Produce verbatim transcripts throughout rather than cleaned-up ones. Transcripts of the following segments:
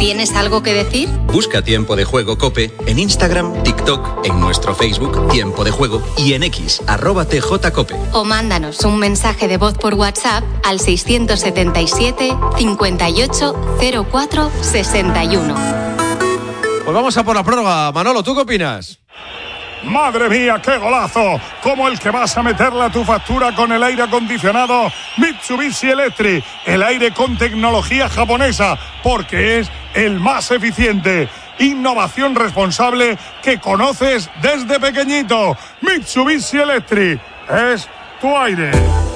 ¿Tienes algo que decir? Busca Tiempo de Juego COPE en Instagram, TikTok, en nuestro Facebook Tiempo de Juego y en X, arroba tjcope. O mándanos un mensaje de voz por WhatsApp al seiscientos setenta y siete, cincuenta y ocho, cero cuatro, sesenta y uno. Pues vamos a por la prórroga. Manolo, ¿tú qué opinas? ¡Madre mía, qué golazo! Como el que vas a meterle a tu factura con el aire acondicionado Mitsubishi Electric. El aire con tecnología japonesa, porque es el más eficiente. Innovación responsable que conoces desde pequeñito. Mitsubishi Electric es tu aire.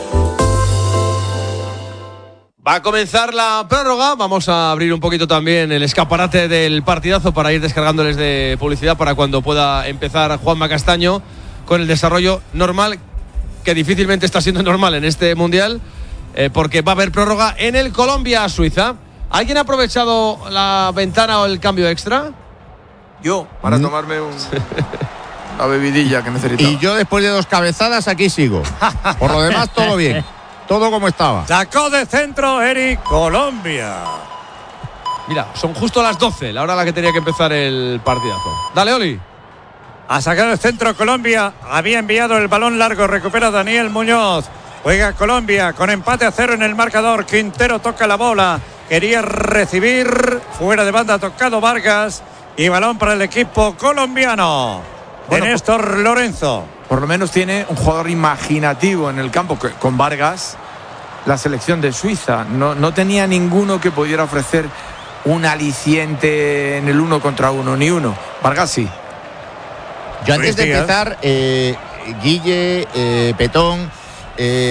Va a comenzar la prórroga. Vamos a abrir un poquito también el escaparate del partidazo para ir descargándoles de publicidad para cuando pueda empezar Juanma Castaño con el desarrollo normal, que difícilmente está siendo normal en este Mundial, eh, porque va a haber prórroga en el Colombia-Suiza. ¿Alguien ha aprovechado la ventana o el cambio extra? Yo, para mm. tomarme un... una bebidilla que necesitaba. Y yo, después de dos cabezadas, aquí sigo. Por lo demás, todo bien. Todo como estaba. Sacó de centro Eric, Colombia. Mira, son justo las doce, la hora a la que tenía que empezar el partidazo. Dale, Oli. Ha sacado el centro Colombia. Había enviado el balón largo. Recupera Daniel Muñoz. Juega Colombia con empate a cero en el marcador. Quintero toca la bola. Quería recibir. Fuera de banda ha tocado Vargas. Y balón para el equipo colombiano. Bueno, de Néstor por, Lorenzo. Por lo menos tiene un jugador imaginativo en el campo que, con Vargas. La selección de Suiza. No, no tenía ninguno que pudiera ofrecer un aliciente en el uno contra uno. Ni uno. Vargas sí. Yo antes de empezar, eh, Guille, eh, Petón... Eh,